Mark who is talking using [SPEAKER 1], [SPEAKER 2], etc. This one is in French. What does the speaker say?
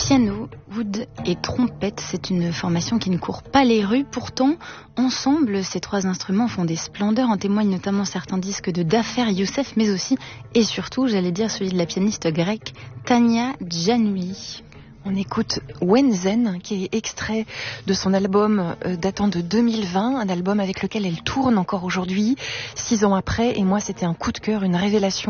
[SPEAKER 1] Piano, oud et trompette, c'est une formation qui ne court pas les rues. Pourtant, ensemble, ces trois instruments font des splendeurs. En témoignent notamment certains disques de Dafer Youssef, mais aussi, et surtout, j'allais dire, celui de la pianiste grecque Tania Giannouli.
[SPEAKER 2] On écoute Wenzen, qui est extrait de son album datant de 2020, un album avec lequel elle tourne encore aujourd'hui, 6 ans après. Et moi, c'était un coup de cœur, une révélation.